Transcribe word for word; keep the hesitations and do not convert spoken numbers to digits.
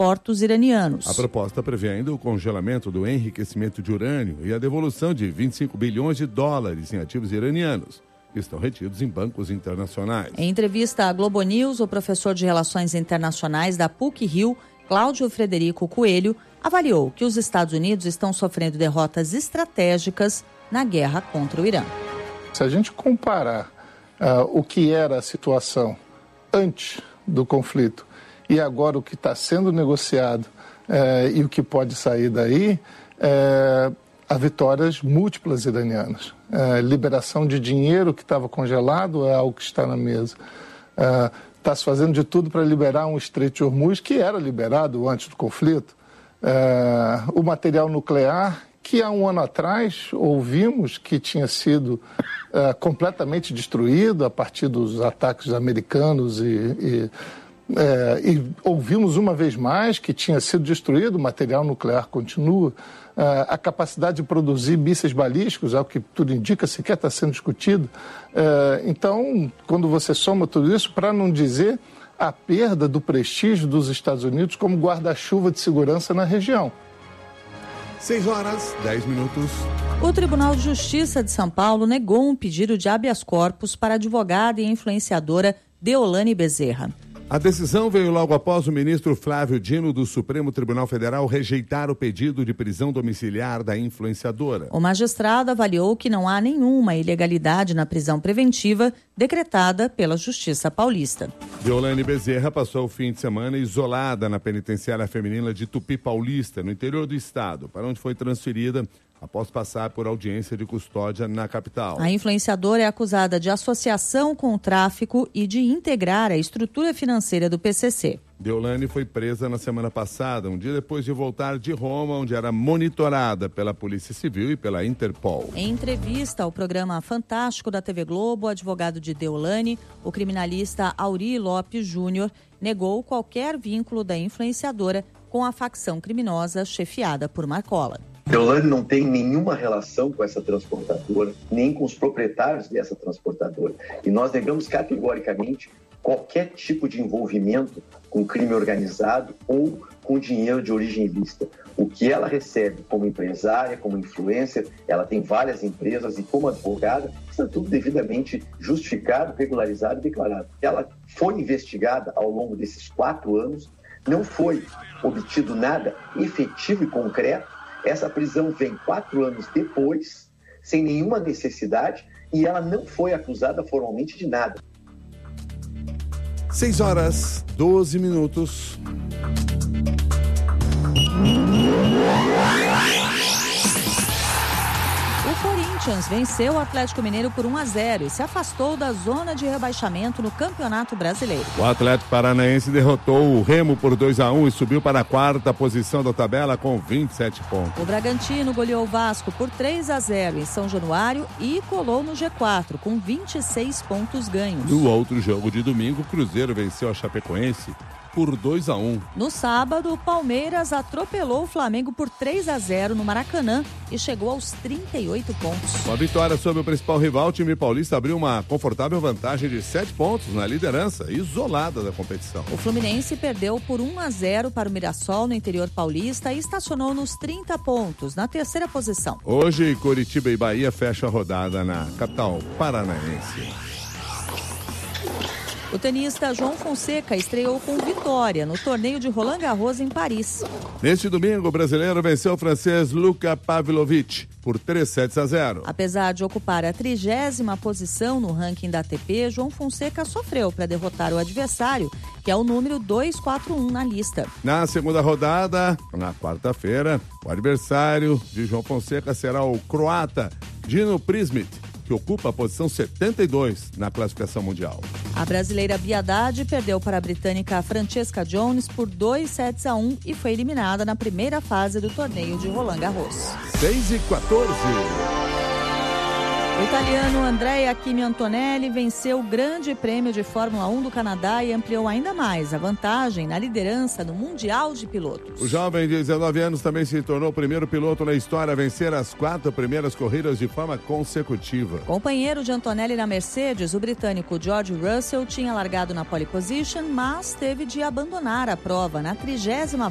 portos iranianos. A proposta prevê ainda o congelamento do enriquecimento de urânio e a devolução de vinte e cinco bilhões de dólares em ativos iranianos, que estão retidos em bancos internacionais. Em entrevista à Globo News, o professor de Relações Internacionais da P U C-Rio, Cláudio Frederico Coelho, avaliou que os Estados Unidos estão sofrendo derrotas estratégicas na guerra contra o Irã. Se a gente comparar uh, o que era a situação antes do conflito e agora o que está sendo negociado uh, e o que pode sair daí, uh, há vitórias múltiplas iranianas. Uh, liberação de dinheiro que estava congelado é algo que está na mesa. Está uh, se fazendo de tudo para liberar um Estreito de Hormuz, que era liberado antes do conflito. Uh, o material nuclear, que há um ano atrás ouvimos que tinha sido uh, completamente destruído a partir dos ataques americanos e, e, uh, e ouvimos uma vez mais que tinha sido destruído, o material nuclear continua. Uh, a capacidade de produzir mísseis balísticos, é o que tudo indica, sequer está sendo discutido. Uh, então, quando você soma tudo isso, para não dizer a perda do prestígio dos Estados Unidos como guarda-chuva de segurança na região. seis horas, dez minutos. O Tribunal de Justiça de São Paulo negou um pedido de habeas corpus para a advogada e influenciadora Deolane Bezerra. A decisão veio logo após o ministro Flávio Dino do Supremo Tribunal Federal rejeitar o pedido de prisão domiciliar da influenciadora. O magistrado avaliou que não há nenhuma ilegalidade na prisão preventiva decretada pela Justiça Paulista. Deolane Bezerra passou o fim de semana isolada na penitenciária feminina de Tupi Paulista, no interior do estado, para onde foi transferida após passar por audiência de custódia na capital. A influenciadora é acusada de associação com o tráfico e de integrar a estrutura financeira do P C C. Deolane foi presa na semana passada, um dia depois de voltar de Roma, onde era monitorada pela Polícia Civil e pela Interpol. Em entrevista ao programa Fantástico da T V Globo, o advogado de Deolane, o criminalista Auri Lopes Júnior, negou qualquer vínculo da influenciadora com a facção criminosa chefiada por Marcola. Deolane não tem nenhuma relação com essa transportadora, nem com os proprietários dessa transportadora. E nós negamos categoricamente qualquer tipo de envolvimento com crime organizado ou com dinheiro de origem ilícita. O que ela recebe como empresária, como influencer, ela tem várias empresas e como advogada, está tudo devidamente justificado, regularizado e declarado. Ela foi investigada ao longo desses quatro anos, não foi obtido nada efetivo e concreto. Essa prisão vem quatro anos depois, sem nenhuma necessidade, e ela não foi acusada formalmente de nada. seis horas, doze minutos. O Corinthians venceu o Atlético Mineiro por um a zero e se afastou da zona de rebaixamento no Campeonato Brasileiro. O Atlético Paranaense derrotou o Remo por dois a um e subiu para a quarta posição da tabela com vinte e sete pontos. O Bragantino goleou o Vasco por três a zero em São Januário e colou no G quatro com vinte e seis pontos ganhos. No outro jogo de domingo, o Cruzeiro venceu a Chapecoense por dois a um. No sábado, o Palmeiras atropelou o Flamengo por três a zero no Maracanã e chegou aos trinta e oito pontos. Com a vitória sobre o principal rival, o time paulista abriu uma confortável vantagem de sete pontos na liderança, isolada da competição. O Fluminense perdeu por um a zero para o Mirassol no interior paulista e estacionou nos trinta pontos, na terceira posição. Hoje, Coritiba e Bahia fecham a rodada na capital paranaense. O tenista João Fonseca estreou com vitória no torneio de Roland Garros em Paris. Neste domingo, o brasileiro venceu o francês Luka Pavlovich por três sets a zero. Apesar de ocupar a trigésima posição no ranking da A T P, João Fonseca sofreu para derrotar o adversário, que é o número duzentos e quarenta e um na lista. Na segunda rodada, na quarta-feira, o adversário de João Fonseca será o croata Dino Prismic, que ocupa a posição setenta e dois na classificação mundial. A brasileira Bia Haddad perdeu para a britânica Francesca Jones por dois sets a um e foi eliminada na primeira fase do torneio de Roland Garros. seis e quatorze. O italiano Andrea Kimi Antonelli venceu o Grande Prêmio de Fórmula um do Canadá e ampliou ainda mais a vantagem na liderança no Mundial de Pilotos. O jovem de dezenove anos também se tornou o primeiro piloto na história a vencer as quatro primeiras corridas de forma consecutiva. Companheiro de Antonelli na Mercedes, o britânico George Russell tinha largado na pole position, mas teve de abandonar a prova na trigésima